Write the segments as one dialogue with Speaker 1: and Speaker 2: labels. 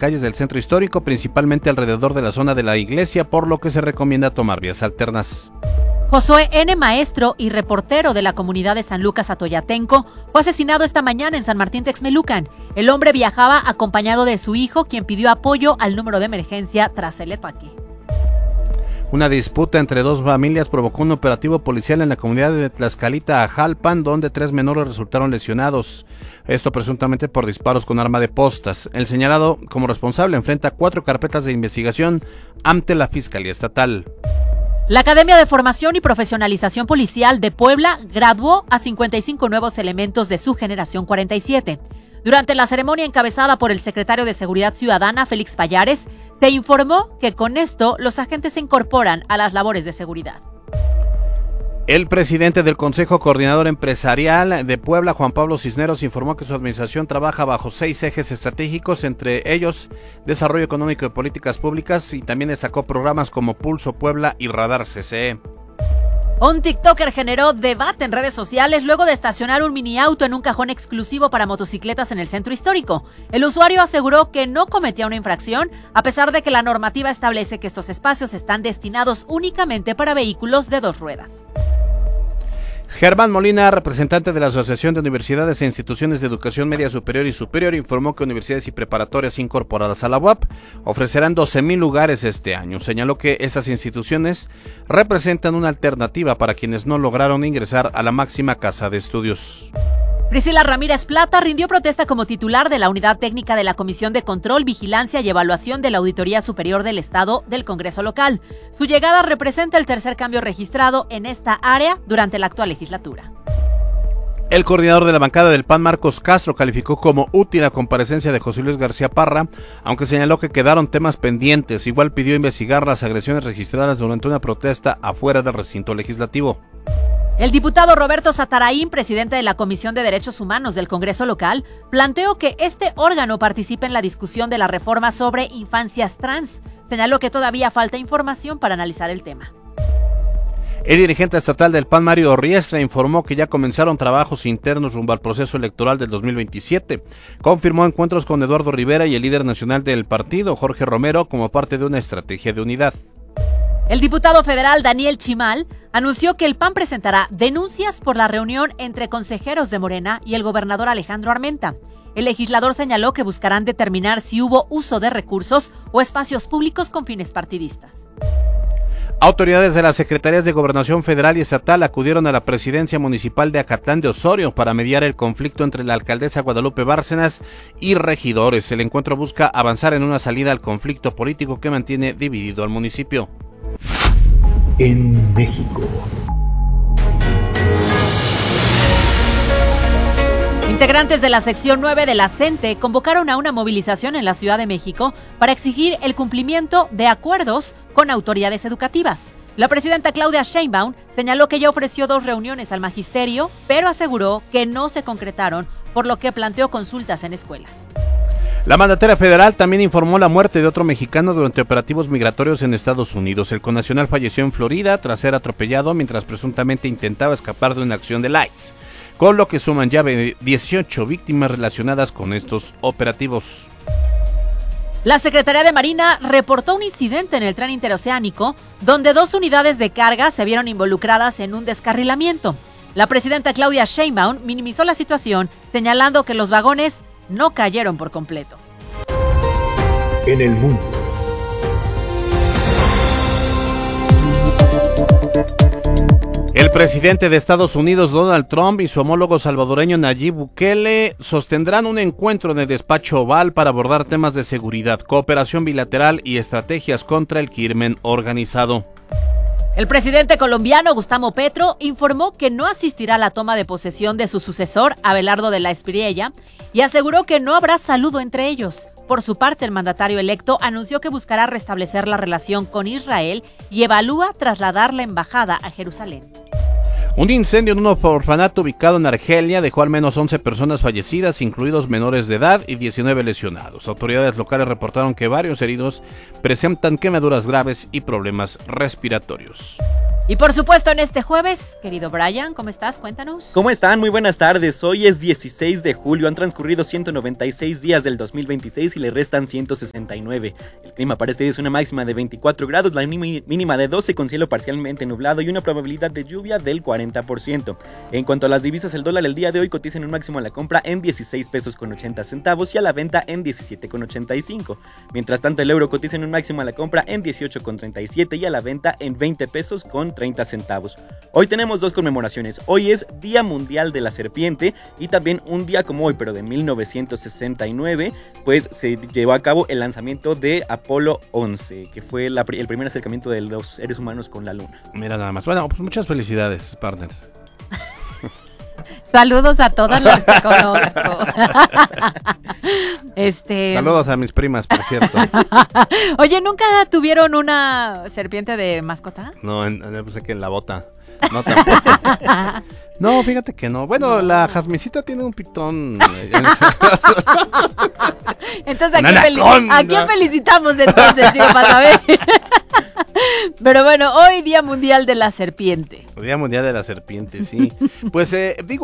Speaker 1: calles del centro histórico, principalmente alrededor de la zona de la iglesia, por lo que se recomienda tomar vías alternas.
Speaker 2: Josué N., maestro y reportero de la comunidad de San Lucas Atoyatenco, fue asesinado esta mañana en San Martín Texmelucan. El hombre viajaba acompañado de su hijo, quien pidió apoyo al número de emergencia tras el ataque.
Speaker 1: Una disputa entre dos familias provocó un operativo policial en la comunidad de Tlaxcalita, Ajalpan, donde 3 menores resultaron lesionados. Esto presuntamente por disparos con arma de postas. El señalado como responsable enfrenta 4 carpetas de investigación ante la Fiscalía Estatal.
Speaker 2: La Academia de Formación y Profesionalización Policial de Puebla graduó a 55 nuevos elementos de su generación 47. Durante la ceremonia encabezada por el secretario de Seguridad Ciudadana, Félix Pallares, se informó que con esto los agentes se incorporan a las labores de seguridad.
Speaker 1: El presidente del Consejo Coordinador Empresarial de Puebla, Juan Pablo Cisneros, informó que su administración trabaja bajo 6 ejes estratégicos, entre ellos desarrollo económico y políticas públicas, y también destacó programas como Pulso Puebla y Radar CCE.
Speaker 2: Un TikToker generó debate en redes sociales luego de estacionar un mini auto en un cajón exclusivo para motocicletas en el centro histórico. El usuario aseguró que no cometía una infracción, a pesar de que la normativa establece que estos espacios están destinados únicamente para vehículos de 2 ruedas.
Speaker 1: Germán Molina, representante de la Asociación de Universidades e Instituciones de Educación Media Superior y Superior, informó que universidades y preparatorias incorporadas a la UAP ofrecerán 12,000 lugares este año. Señaló que esas instituciones representan una alternativa para quienes no lograron ingresar a la máxima casa de estudios.
Speaker 2: Priscila Ramírez Plata rindió protesta como titular de la Unidad Técnica de la Comisión de Control, Vigilancia y Evaluación de la Auditoría Superior del Estado del Congreso Local. Su llegada representa el tercer cambio registrado en esta área durante la actual legislatura.
Speaker 1: El coordinador de la bancada del PAN, Marcos Castro, calificó como útil la comparecencia de José Luis García Parra, aunque señaló que quedaron temas pendientes. Igual pidió investigar las agresiones registradas durante una protesta afuera del recinto legislativo.
Speaker 2: El diputado Roberto Sataraín, presidente de la Comisión de Derechos Humanos del Congreso Local, planteó que este órgano participe en la discusión de la reforma sobre infancias trans. Señaló que todavía falta información para analizar el tema.
Speaker 1: El dirigente estatal del PAN, Mario Riestra, informó que ya comenzaron trabajos internos rumbo al proceso electoral del 2027. Confirmó encuentros con Eduardo Rivera y el líder nacional del partido, Jorge Romero, como parte de una estrategia de unidad.
Speaker 2: El diputado federal Daniel Chimal anunció que el PAN presentará denuncias por la reunión entre consejeros de Morena y el gobernador Alejandro Armenta. El legislador señaló que buscarán determinar si hubo uso de recursos o espacios públicos con fines partidistas.
Speaker 1: Autoridades de las Secretarías de Gobernación Federal y Estatal acudieron a la presidencia municipal de Acatlán de Osorio para mediar el conflicto entre la alcaldesa Guadalupe Bárcenas y regidores. El encuentro busca avanzar en una salida al conflicto político que mantiene dividido al municipio.
Speaker 3: En México.
Speaker 2: Integrantes de la sección 9 de la CENTE convocaron a una movilización en la Ciudad de México para exigir el cumplimiento de acuerdos con autoridades educativas. La presidenta Claudia Sheinbaum señaló que ya ofreció 2 reuniones al magisterio, pero aseguró que no se concretaron, por lo que planteó consultas en escuelas.
Speaker 1: La mandataria federal también informó la muerte de otro mexicano durante operativos migratorios en Estados Unidos. El connacional falleció en Florida tras ser atropellado mientras presuntamente intentaba escapar de una acción del ICE, con lo que suman ya 18 víctimas relacionadas con estos operativos.
Speaker 2: La Secretaría de Marina reportó un incidente en el tren interoceánico donde 2 unidades de carga se vieron involucradas en un descarrilamiento. La presidenta Claudia Sheinbaum minimizó la situación, señalando que los vagones no cayeron por completo.
Speaker 3: En el mundo.
Speaker 1: El presidente de Estados Unidos, Donald Trump, y su homólogo salvadoreño Nayib Bukele sostendrán un encuentro en el despacho Oval para abordar temas de seguridad, cooperación bilateral y estrategias contra el crimen organizado.
Speaker 2: El presidente colombiano Gustavo Petro informó que no asistirá a la toma de posesión de su sucesor, Abelardo de la Espriella, y aseguró que no habrá saludo entre ellos. Por su parte, el mandatario electo anunció que buscará restablecer la relación con Israel y evalúa trasladar la embajada a Jerusalén.
Speaker 1: Un incendio en un orfanato ubicado en Argelia dejó al menos 11 personas fallecidas, incluidos menores de edad, y 19 lesionados. Autoridades locales reportaron que varios heridos presentan quemaduras graves y problemas respiratorios.
Speaker 2: Y por supuesto en este jueves, querido Brian, ¿cómo estás? Cuéntanos.
Speaker 4: ¿Cómo están? Muy buenas tardes. Hoy es 16 de julio, han transcurrido 196 días del 2026 y le restan 169. El clima para este día es una máxima de 24 grados, la mínima de 12 con cielo parcialmente nublado y una probabilidad de lluvia del 40%. En cuanto a las divisas, el dólar el día de hoy cotiza en un máximo a la compra en 16 pesos con 80 centavos y a la venta en 17 con 85. Mientras tanto, el euro cotiza en un máximo a la compra en 18 con 37 y a la venta en 20 pesos con 30 centavos. Hoy tenemos dos conmemoraciones. Hoy es Día Mundial de la Serpiente y también un día como hoy, pero de 1969, pues se llevó a cabo el lanzamiento de Apolo 11, que fue el primer acercamiento de los seres humanos con la luna.
Speaker 1: Mira nada más. Bueno, pues muchas felicidades, partners.
Speaker 2: Saludos a todas las que conozco.
Speaker 1: Saludos a mis primas, por cierto.
Speaker 2: Oye, ¿nunca tuvieron una serpiente de mascota?
Speaker 1: No, pensé que en la bota. No, tampoco. No, fíjate que no. Bueno, la Jasmicita tiene un pitón.
Speaker 2: Entonces, ¿a quién felicitamos entonces? Digo, para saber. Pero bueno, hoy Día Mundial de la Serpiente.
Speaker 1: Día Mundial de la Serpiente, sí. Pues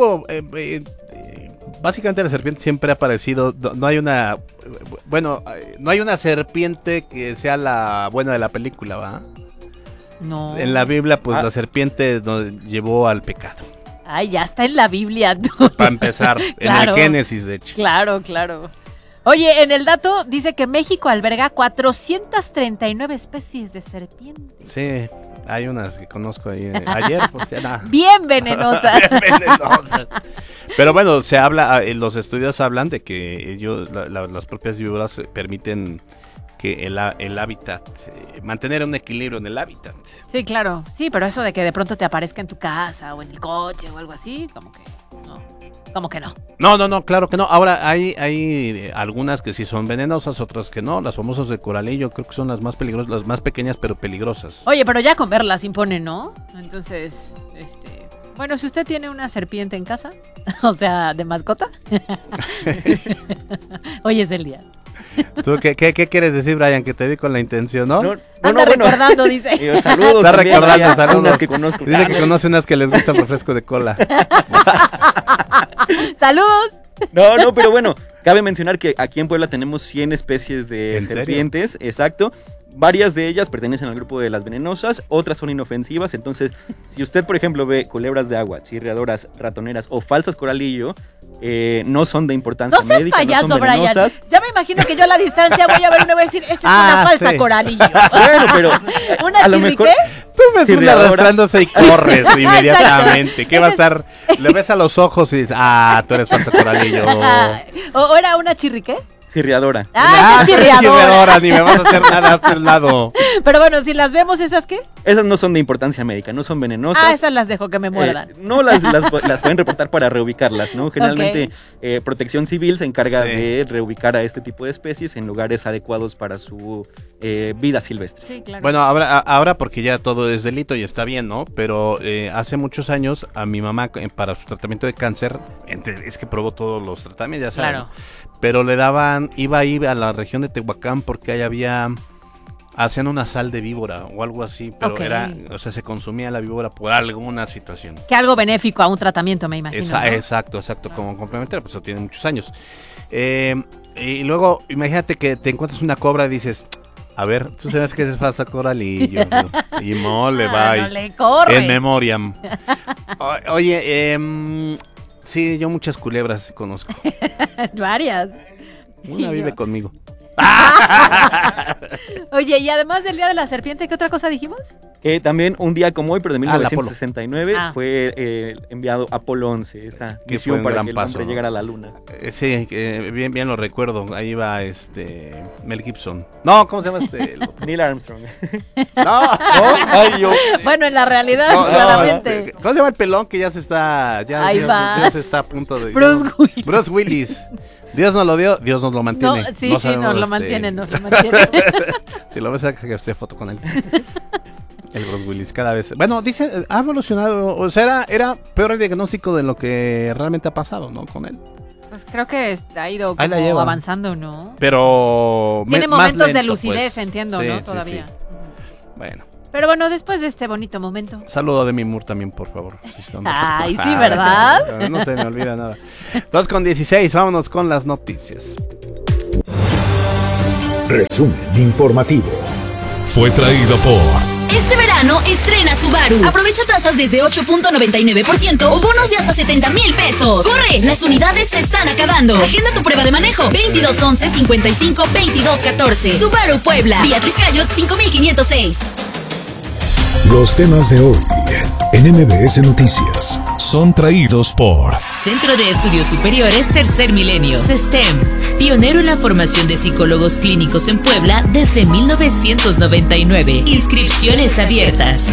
Speaker 1: básicamente la serpiente siempre ha aparecido. No hay una, bueno, no hay una serpiente que sea la buena de la película, ¿va?
Speaker 2: No.
Speaker 1: En la Biblia, pues la serpiente nos llevó al pecado.
Speaker 2: Ay, ya está en la Biblia.
Speaker 1: Para empezar, claro, en el Génesis, de hecho.
Speaker 2: Claro. Oye, en el dato dice que México alberga 439 especies de serpientes.
Speaker 1: Sí, hay unas que conozco ahí. Ayer, pues ya nada.
Speaker 2: Bien venenosas.
Speaker 1: Venenosas. Pero bueno, se habla, los estudios hablan de que las propias víboras permiten que el hábitat, mantener un equilibrio en el hábitat.
Speaker 2: Sí, claro. Sí, pero eso de que de pronto te aparezca en tu casa o en el coche o algo así, como que no. Como que no.
Speaker 1: No, claro que no. Ahora hay algunas que sí son venenosas, otras que no. Las famosas de coralillo creo que son las más peligrosas, las más pequeñas pero peligrosas.
Speaker 2: Oye, pero ya con verlas impone, ¿no? Entonces, bueno, si usted tiene una serpiente en casa, o sea, de mascota, hoy es el día.
Speaker 1: ¿Tú qué quieres decir, Brian? Que te vi con la intención, ¿no?
Speaker 2: Anda recordando, dice.
Speaker 4: Saludos.
Speaker 1: Está recordando, saludos.
Speaker 4: Que conozco.
Speaker 1: Dice que conoce unas que les gusta el refresco de cola.
Speaker 2: ¡Saludos!
Speaker 4: No, pero bueno, cabe mencionar que aquí en Puebla tenemos 100 especies de serpientes. ¿Serio? Exacto. Varias de ellas pertenecen al grupo de las venenosas, otras son inofensivas. Entonces, si usted, por ejemplo, ve culebras de agua, chirriadoras, ratoneras o falsas coralillo, no son de importancia médica.
Speaker 2: No seas payaso,
Speaker 4: no son
Speaker 2: Brian. Ya me imagino que yo a la distancia voy a ver una y voy a decir, esa es una falsa coralillo.
Speaker 4: Bueno, pero
Speaker 2: ¿una chirriqué?
Speaker 1: Tú ves una arrastrándose y corres inmediatamente. ¿Qué va a estar? Le ves a los ojos y dices, tú eres falsa coralillo.
Speaker 2: ¿O era una chirriqué?
Speaker 4: Chirriadora.
Speaker 2: Chirriadora.
Speaker 1: Ni me vas a hacer nada hasta el lado.
Speaker 2: Pero bueno, si las vemos, ¿esas qué?
Speaker 4: Esas no son de importancia médica, no son venenosas.
Speaker 2: Esas las dejo que me muerdan.
Speaker 4: No, las pueden reportar para reubicarlas, ¿no? Generalmente, Protección Civil se encarga de reubicar a este tipo de especies en lugares adecuados para su vida silvestre.
Speaker 2: Sí, claro.
Speaker 1: Bueno, ahora porque ya todo es delito y está bien, ¿no? Pero hace muchos años a mi mamá, para su tratamiento de cáncer, es que probó todos los tratamientos, ya saben. Claro. Pero iba a ir a la región de Tehuacán porque ahí hacían una sal de víbora o algo así, pero se consumía la víbora por alguna situación.
Speaker 2: Que algo benéfico a un tratamiento, me imagino. ¿No?
Speaker 1: Exacto, como complementario, pues eso tiene muchos años. Y luego, imagínate que te encuentras una cobra y dices, a ver, tú sabes que es falsa coralillo. Y mole, bye.
Speaker 2: No le corres.
Speaker 1: En memoriam. Oye, sí, yo muchas culebras conozco.
Speaker 2: Varias.
Speaker 1: Una vive conmigo.
Speaker 2: Oye, y además del Día de la Serpiente, ¿qué otra cosa dijimos?
Speaker 4: También un día como hoy, pero de 1969, fue enviado Apolo 11, esta misión para que el hombre llegara a la luna.
Speaker 1: Sí, bien lo recuerdo. Ahí va Mel Gibson. No, ¿cómo se llama
Speaker 4: Neil Armstrong.
Speaker 1: No.
Speaker 2: Bueno, en la realidad, claramente.
Speaker 1: ¿Cómo se llama el pelón que ya se está... Dios está a punto de...
Speaker 2: Bruce
Speaker 1: Willis. Dios nos lo dio, Dios nos lo mantiene.
Speaker 2: Nos lo mantiene.
Speaker 1: Si lo ves, que se foto con él. El Bruce Willis, cada vez. Bueno, dice, ha evolucionado. O sea, era peor el diagnóstico de lo que realmente ha pasado, ¿no? Con él.
Speaker 2: Pues creo que ha ido como avanzando, ¿no?
Speaker 1: Pero
Speaker 2: tiene momentos
Speaker 1: más lento,
Speaker 2: de lucidez,
Speaker 1: pues.
Speaker 2: entiendo, ¿no? Todavía.
Speaker 1: Sí. Bueno.
Speaker 2: Pero bueno, después de este bonito momento.
Speaker 1: Saludo a Demi Moore también, por favor.
Speaker 2: Ay, sí, ¿verdad?
Speaker 1: No se me olvida nada. 2:16, vámonos con las noticias.
Speaker 3: Resumen informativo.
Speaker 5: Fue traído por...
Speaker 6: Este verano estrena Subaru. Aprovecha tasas desde 8.99% o bonos de hasta 70,000 pesos. ¡Corre! Las unidades se están acabando. Agenda tu prueba de manejo. 2211-55-2214. Subaru Puebla. Beatriz Cayot 5506.
Speaker 3: Los temas de hoy en MBS Noticias
Speaker 5: Son traídos por...
Speaker 7: Centro de Estudios Superiores Tercer Milenio. SESTEM. Pionero en la formación de psicólogos clínicos en Puebla desde 1999. Inscripciones abiertas.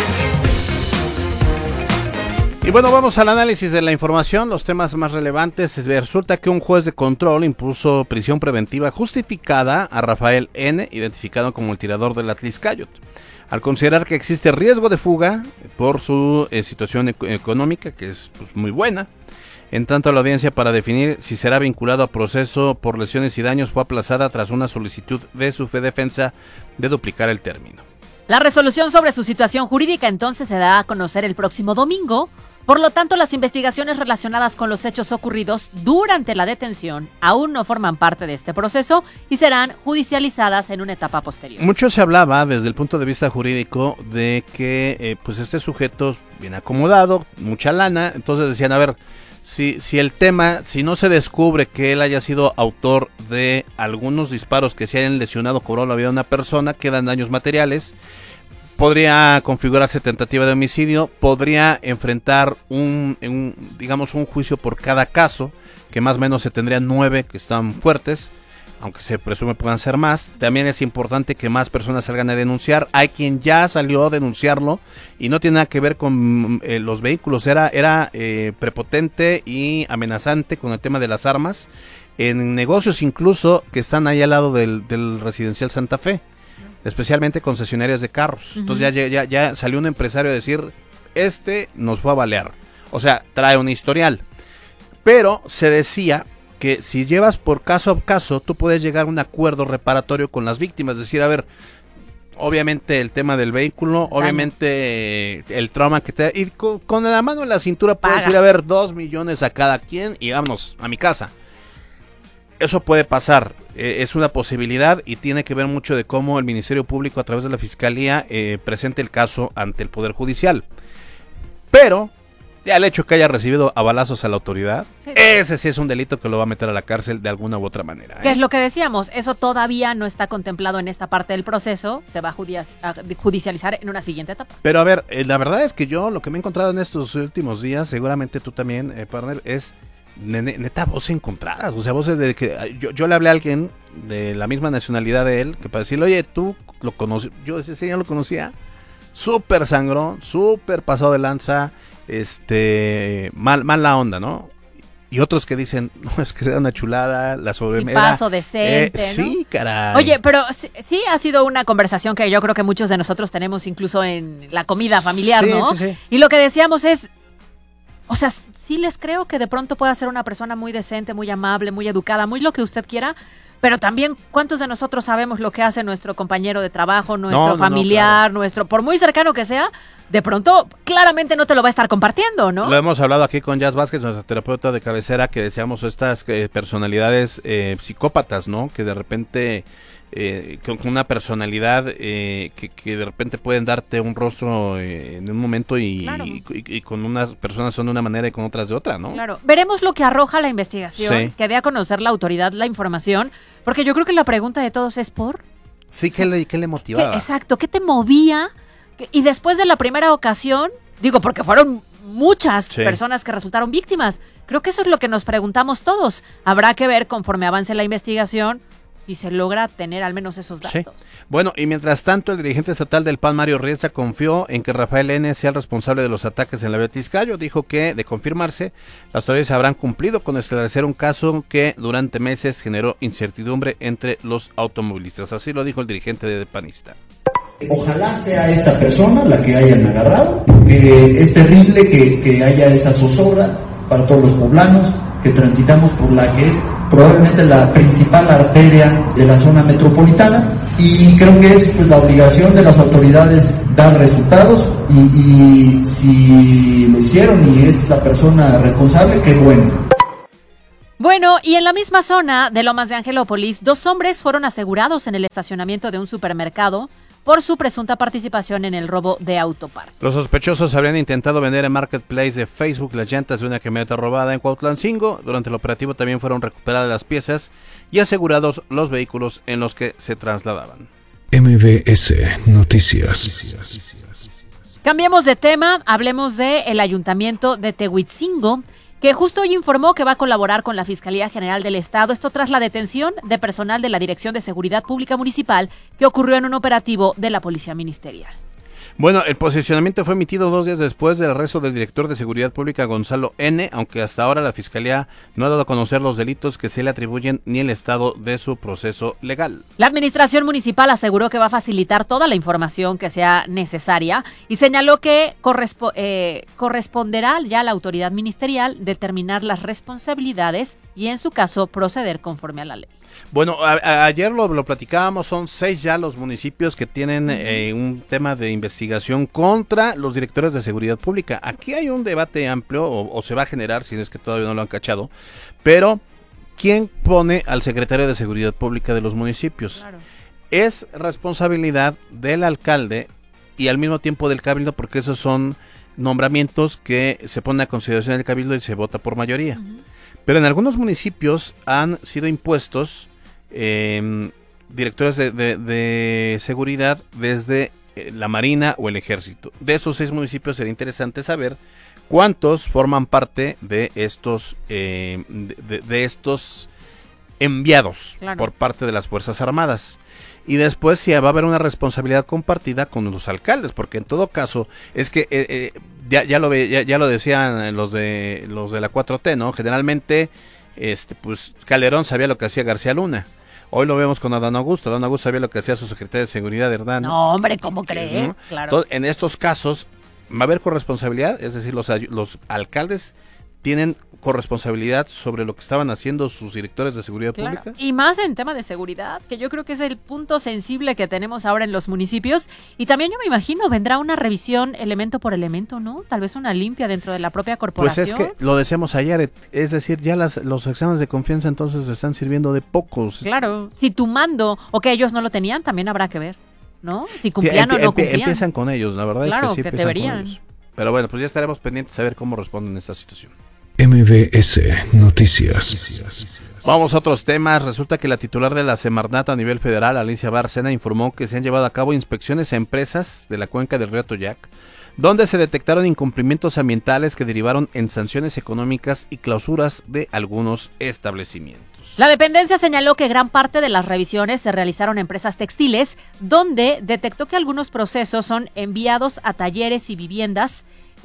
Speaker 1: Y bueno, vamos al análisis de la información, los temas más relevantes. Resulta que un juez de control impuso prisión preventiva justificada a Rafael N., identificado como el tirador del Atlixcayot, al considerar que existe riesgo de fuga por su situación económica, que es pues, muy buena. En tanto, la audiencia para definir si será vinculado a proceso por lesiones y daños fue aplazada tras una solicitud de su defensa de duplicar el término.
Speaker 2: La resolución sobre su situación jurídica entonces se da a conocer el próximo domingo. Por lo tanto, las investigaciones relacionadas con los hechos ocurridos durante la detención aún no forman parte de este proceso y serán judicializadas en una etapa posterior.
Speaker 1: Mucho se hablaba desde el punto de vista jurídico de que pues este sujeto bien acomodado, mucha lana, entonces decían, a ver, si el tema, si no se descubre que él haya sido autor de algunos disparos que se hayan lesionado o cobrado la vida de una persona, quedan daños materiales. Podría configurarse tentativa de homicidio, podría enfrentar un juicio por cada caso, que más o menos se tendrían 9 que están fuertes, aunque se presume puedan ser más. También es importante que más personas salgan a denunciar. Hay quien ya salió a denunciarlo y no tiene nada que ver con los vehículos, era prepotente y amenazante con el tema de las armas, en negocios incluso que están ahí al lado del residencial Santa Fe, especialmente concesionarias de carros. Entonces ya salió un empresario a decir, nos fue a balear. O sea, trae un historial. Pero se decía que si llevas por caso a caso, tú puedes llegar a un acuerdo reparatorio con las víctimas. Es decir, a ver, obviamente el tema del vehículo, obviamente el trauma que te... Y con la mano en la cintura puedes ir a ver 2 millones a cada quien y vámonos a mi casa. Eso puede pasar, es una posibilidad y tiene que ver mucho de cómo el Ministerio Público a través de la Fiscalía presente el caso ante el Poder Judicial. Pero ya el hecho que haya recibido a balazos a la autoridad, sí, ese sí es un delito que lo va a meter a la cárcel de alguna u otra manera.
Speaker 2: Que es lo que decíamos, eso todavía no está contemplado en esta parte del proceso, se va a judicializar en una siguiente etapa.
Speaker 1: Pero a ver, la verdad es que yo lo que me he encontrado en estos últimos días, seguramente tú también, partner, es... neta, voces encontradas, o sea, voces de que yo le hablé a alguien de la misma nacionalidad de él, que para decirle, oye, tú lo conoces, yo decía, sí, ya lo conocía, súper sangrón, súper pasado de lanza, mal la onda, ¿no? Y otros que dicen, no, es que era una chulada, la sobremesa.
Speaker 2: Paso decente, ¿no?
Speaker 1: Sí, caray.
Speaker 2: Oye, pero sí ha sido una conversación que yo creo que muchos de nosotros tenemos incluso en la comida familiar, sí, ¿no? Sí. Y lo que decíamos es, o sea, sí les creo que de pronto pueda ser una persona muy decente, muy amable, muy educada, muy lo que usted quiera, pero también ¿cuántos de nosotros sabemos lo que hace nuestro compañero de trabajo, nuestro familiar, claro, nuestro, por muy cercano que sea, de pronto claramente no te lo va a estar compartiendo, ¿no?
Speaker 1: Lo hemos hablado aquí con Jazz Vázquez, nuestra terapeuta de cabecera, que deseamos estas personalidades psicópatas, ¿no? Que de repente... con una personalidad que de repente pueden darte un rostro en un momento claro, y con unas personas son de una manera y con otras de otra, ¿no?
Speaker 2: Claro, veremos lo que arroja la investigación, sí, que dé a conocer la autoridad la información, porque yo creo que la pregunta de todos es ¿por?
Speaker 1: Sí, ¿qué le motivaba?
Speaker 2: Exacto, ¿qué te movía? Y después de la primera ocasión, digo, porque fueron muchas personas que resultaron víctimas, creo que eso es lo que nos preguntamos todos. Habrá que ver conforme avance la investigación si se logra tener al menos esos datos. Sí.
Speaker 1: Bueno, y mientras tanto, el dirigente estatal del PAN, Mario Riestra, confió en que Rafael N. sea el responsable de los ataques en la Atlixcayot. Dijo que, de confirmarse, las autoridades habrán cumplido con esclarecer un caso que durante meses generó incertidumbre entre los automovilistas. Así lo dijo el dirigente de panista.
Speaker 8: Ojalá sea esta persona la que hayan agarrado. Es terrible que haya esa zozobra para todos los poblanos que transitamos por la que es probablemente la principal arteria de la zona metropolitana, y creo que es pues la obligación de las autoridades dar resultados y si lo hicieron y es la persona responsable, qué bueno.
Speaker 2: Bueno, y en la misma zona de Lomas de Angelópolis, 2 hombres fueron asegurados en el estacionamiento de un supermercado por su presunta participación en el robo de Autopark.
Speaker 1: Los sospechosos habrían intentado vender en Marketplace de Facebook las llantas de una camioneta robada en Cuautlancingo. Durante el operativo también fueron recuperadas las piezas y asegurados los vehículos en los que se trasladaban.
Speaker 3: MBS Noticias.
Speaker 2: Cambiemos de tema, hablemos del Ayuntamiento de Tehuitzingo, que justo hoy informó que va a colaborar con la Fiscalía General del Estado, esto tras la detención de personal de la Dirección de Seguridad Pública Municipal que ocurrió en un operativo de la Policía Ministerial.
Speaker 1: Bueno, el posicionamiento fue emitido 2 días después del arresto del director de Seguridad Pública Gonzalo N., aunque hasta ahora la Fiscalía no ha dado a conocer los delitos que se le atribuyen ni el estado de su proceso legal.
Speaker 2: La Administración Municipal aseguró que va a facilitar toda la información que sea necesaria y señaló que corresponderá ya a la autoridad ministerial determinar las responsabilidades y en su caso proceder conforme a la ley.
Speaker 1: Bueno, ayer lo platicábamos, son 6 ya los municipios que tienen un tema de investigación contra los directores de seguridad pública. Aquí hay un debate amplio, o se va a generar, si es que todavía no lo han cachado, pero ¿quién pone al secretario de seguridad pública de los municipios? Claro. Es responsabilidad del alcalde y al mismo tiempo del cabildo, porque esos son nombramientos que se ponen a consideración del cabildo y se vota por mayoría. Pero en algunos municipios han sido impuestos directores de seguridad desde la Marina o el Ejército. De esos 6 municipios sería interesante saber cuántos forman parte de estos estos enviados por parte de las Fuerzas Armadas. Y después si va a haber una responsabilidad compartida con los alcaldes, porque en todo caso es que ya lo decían los de la 4T, ¿no? Generalmente pues Calderón sabía lo que hacía García Luna. Hoy lo vemos con Adán Augusto. Adán Augusto sabía lo que hacía su secretario de Seguridad, Hernán.
Speaker 2: No, hombre, ¿cómo crees?
Speaker 1: ¿No?
Speaker 2: Claro.
Speaker 1: Entonces, en estos casos va a haber corresponsabilidad, es decir, los alcaldes tienen corresponsabilidad sobre lo que estaban haciendo sus directores de seguridad pública.
Speaker 2: Y más en tema de seguridad, que yo creo que es el punto sensible que tenemos ahora en los municipios. Y también yo me imagino, vendrá una revisión elemento por elemento, ¿no? Tal vez una limpia dentro de la propia corporación.
Speaker 1: Pues es que lo decíamos ayer, es decir, ya los exámenes de confianza entonces están sirviendo de pocos.
Speaker 2: Claro, si tu mando o que ellos no lo tenían, también habrá que ver, ¿no? Si cumplían o no cumplían.
Speaker 1: Empiezan con elos, la verdad
Speaker 2: claro,
Speaker 1: es que sí
Speaker 2: que
Speaker 1: empiezan
Speaker 2: deberían.
Speaker 1: con ellos. Pero bueno, pues ya estaremos pendientes a ver cómo responden a esta situación.
Speaker 3: MBS Noticias.
Speaker 1: Vamos a otros temas. Resulta que la titular de la Semarnat a nivel federal, Alicia Bárcena, informó que se han llevado a cabo inspecciones a empresas de la cuenca del río Atoyac, donde se detectaron incumplimientos ambientales que derivaron en sanciones económicas y clausuras de algunos establecimientos.
Speaker 2: La dependencia señaló que gran parte de las revisiones se realizaron en empresas textiles, donde detectó que algunos procesos son enviados a talleres y viviendas,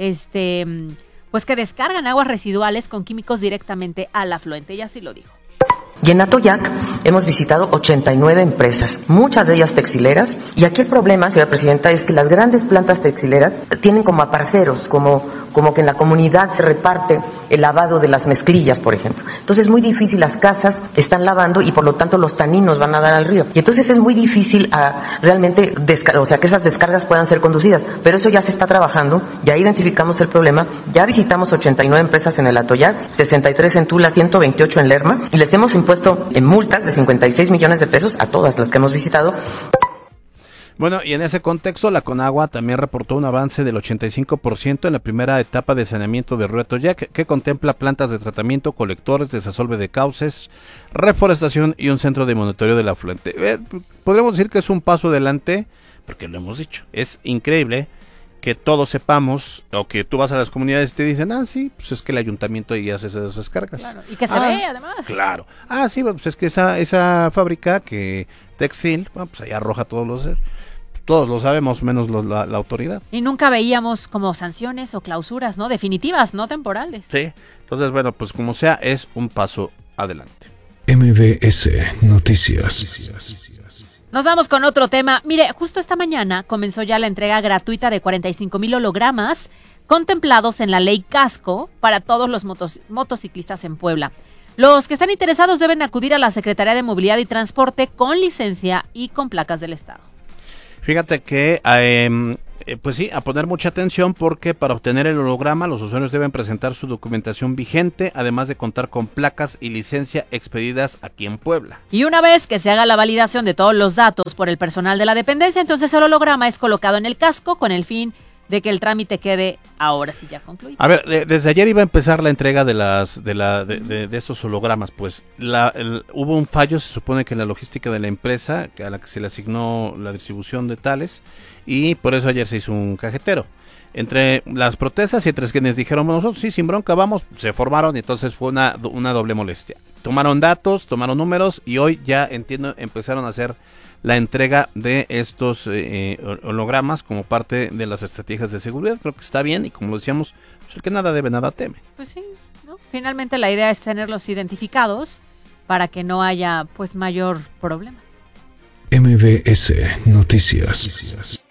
Speaker 2: pues que descargan aguas residuales con químicos directamente al afluente, y así lo dijo.
Speaker 9: Y en Atoyac hemos visitado 89 empresas, muchas de ellas textileras, y aquí el problema, señora presidenta, es que las grandes plantas textileras tienen como aparceros, como que en la comunidad se reparte el lavado de las mezclillas, por ejemplo. Entonces es muy difícil, las casas están lavando y por lo tanto los taninos van a dar al río. Y entonces es muy difícil realmente, que esas descargas puedan ser conducidas. Pero eso ya se está trabajando, ya identificamos el problema, ya visitamos 89 empresas en el Atoyac, 63 en Tula, 128 en Lerma, y les hemos impuesto en multas de 56 millones de pesos a todas las que hemos visitado.
Speaker 1: Bueno, y en ese contexto, la Conagua también reportó un avance del 85% en la primera etapa de saneamiento del río Atoyac, que contempla plantas de tratamiento, colectores, desasolve de cauces, reforestación y un centro de monitoreo del afluente. Podríamos decir que es un paso adelante, porque lo hemos dicho. Es increíble que todos sepamos, o que tú vas a las comunidades y te dicen, sí, pues es que el ayuntamiento ahí hace esas descargas.
Speaker 2: Claro, y que se ve además.
Speaker 1: Claro. Sí, pues es que esa fábrica que textil, pues ahí arroja todos lo sabemos, menos la autoridad.
Speaker 2: Y nunca veíamos como sanciones o clausuras, ¿no? Definitivas, no temporales.
Speaker 1: Sí, entonces bueno, pues como sea, es un paso adelante.
Speaker 3: MBS Noticias.
Speaker 2: Nos vamos con otro tema. Mire, justo esta mañana comenzó ya la entrega gratuita de 45,000 hologramas contemplados en la ley Casco para todos los motociclistas en Puebla. Los que están interesados deben acudir a la Secretaría de Movilidad y Transporte con licencia y con placas del Estado.
Speaker 1: Fíjate que, pues sí, a poner mucha atención porque para obtener el holograma los usuarios deben presentar su documentación vigente, además de contar con placas y licencia expedidas aquí en Puebla.
Speaker 2: Y una vez que se haga la validación de todos los datos por el personal de la dependencia, entonces el holograma es colocado en el casco con el fin de que el trámite quede ahora sí ya concluido.
Speaker 1: A ver, desde ayer iba a empezar la entrega de estos hologramas, pues hubo un fallo, se supone que en la logística de la empresa a la que se le asignó la distribución de tales, y por eso ayer se hizo un cajetero. Entre las protestas y entre quienes dijeron, nosotros sí, sin bronca, vamos, se formaron y entonces fue una doble molestia. Tomaron datos, tomaron números y hoy ya empezaron a hacer la entrega de estos hologramas como parte de las estrategias de seguridad. Creo que está bien y como decíamos, pues el que nada debe, nada teme.
Speaker 2: Pues sí, ¿no? Finalmente la idea es tenerlos identificados para que no haya pues mayor problema.
Speaker 3: MBS Noticias.